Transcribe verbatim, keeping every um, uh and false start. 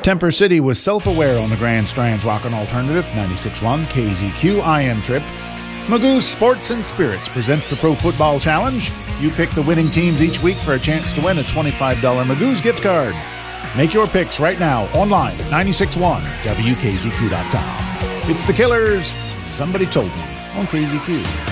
Temper City was self-aware on the Grand Strand's Rockin' Alternative, ninety-six point one K Z Q. I am Trip. Magoo's Sports and Spirits presents the Pro Football Challenge. You pick the winning teams each week for a chance to win a twenty-five dollars Magoo's gift card. Make your picks right now online at ninety-six point one W K Z Q dot com. It's the Killers, Somebody Told Me on K Z Q.